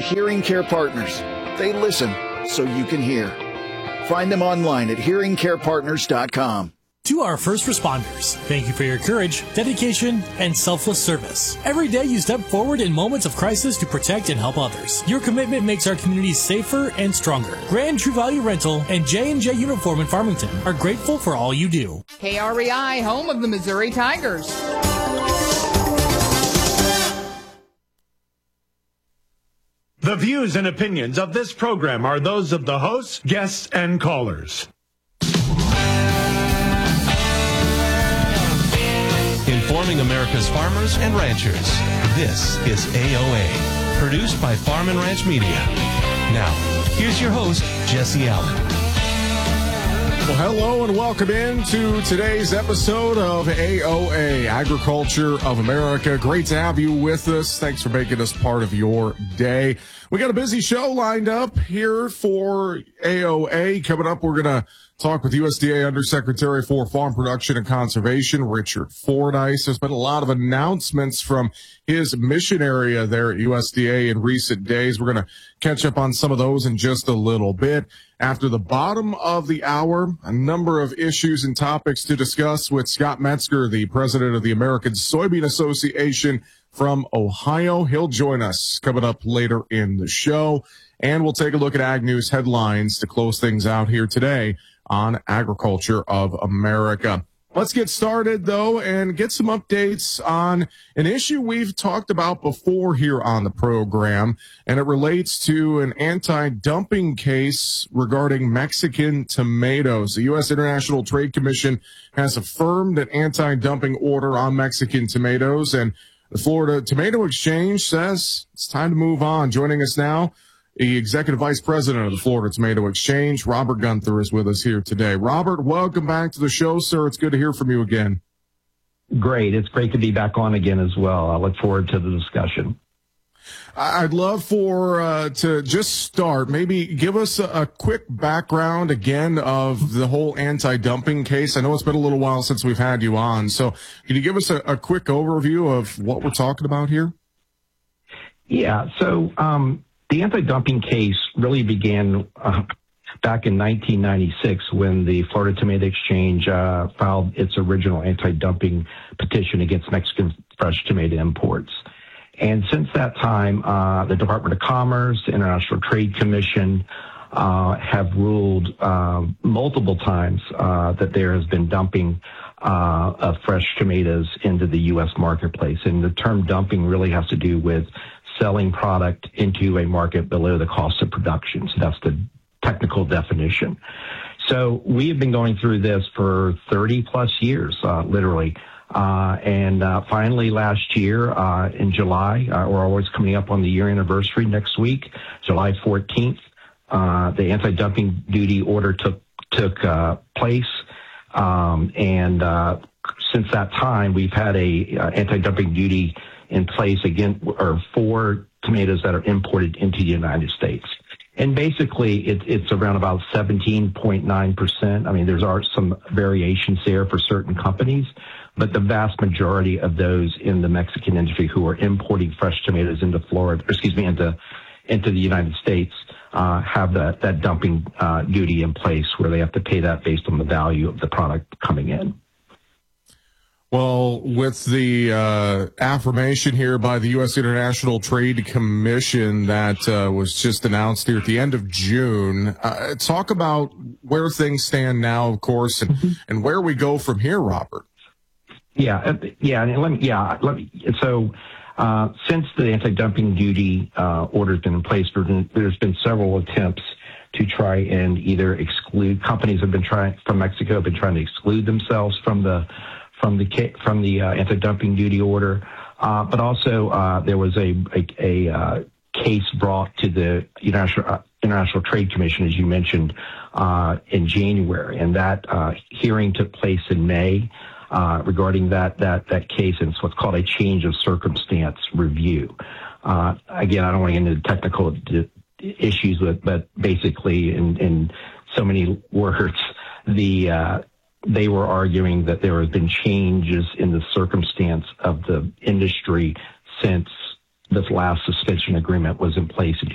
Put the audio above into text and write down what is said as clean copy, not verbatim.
Hearing Care Partners. They listen so you can hear. Find them online at hearingcarepartners.com. To our first responders, thank you for your courage, dedication, and selfless service. Every day you step forward in moments of crisis to protect and help others. Your commitment makes our communities safer and stronger. Grand True Value Rental and J&J Uniform in Farmington are grateful for all you do. KREI, home of the Missouri Tigers. The views and opinions of this program are those of the hosts, guests, and callers. Informing America's farmers and ranchers. This is AOA, produced by Farm and Ranch Media. Now, here's your host, Jesse Allen. Well, hello and welcome into today's episode of AOA, Agriculture of America. Great to have you with us. Thanks for making us part of your day. We got a busy show lined up here for AOA. Coming up, we're going to talk with USDA Undersecretary for Farm Production and Conservation, Richard Fordyce. There's been a lot of announcements from his mission area there at USDA in recent days. We're going to catch up on some of those in just a little bit. After the bottom of the hour, a number of issues and topics to discuss with Scott Metzger, the president of the American Soybean Association from Ohio. He'll join us coming up later in the show. And we'll take a look at Ag News headlines to close things out here today on Agriculture of America. Let's get started, though, and get some updates on an issue we've talked about before here on the program, and it relates to an anti-dumping case regarding Mexican tomatoes. The U.S. International Trade Commission has affirmed an anti-dumping order on Mexican tomatoes, and the Florida Tomato Exchange says it's time to move on. Joining us now, the Executive Vice President of the Florida Tomato Exchange, Robert Gunther, is with us here today. Robert, welcome back to the show, sir. It's good to hear from you again. Great. It's great to be back on again as well. I look forward to the discussion. I'd love to just start, maybe give us a quick background again of the whole anti-dumping case. I know it's been a little while since we've had you on, so can you give us a quick overview of what we're talking about here? Yeah, so the anti-dumping case really began back in 1996 when the Florida Tomato Exchange filed its original anti-dumping petition against Mexican fresh tomato imports. And since that time, the Department of Commerce, the International Trade Commission have ruled multiple times that there has been dumping of fresh tomatoes into the U.S. marketplace. And the term dumping really has to do with selling product into a market below the cost of production. So that's the technical definition. So we have been going through this for 30 plus years, literally. And finally last year, in July, we're always coming up on the year anniversary next week, July 14th, the anti-dumping duty order took place. And since that time, we've had a anti-dumping duty in place again, or for tomatoes that are imported into the United States. And basically, it's around about 17.9%. I mean, there's some variations there for certain companies, but the vast majority of those in the Mexican industry who are importing fresh tomatoes into into the United States have that dumping duty in place where they have to pay that based on the value of the product coming in. Well, with the affirmation here by the U.S. International Trade Commission that was just announced here at the end of June, talk about where things stand now, of course, and where we go from here, Robert. Yeah. So, since the anti-dumping duty order has been in place, there's been several attempts to try and either exclude companies from Mexico have been trying to exclude themselves from the anti-dumping duty order, but also there was a case brought to the International Trade Commission, as you mentioned, in January, and that hearing took place in May regarding that case, and it's what's called a change of circumstance review. Again, I don't want to get into technical issues but basically, in so many words, they were arguing that there have been changes in the circumstance of the industry since this last suspension agreement was in place in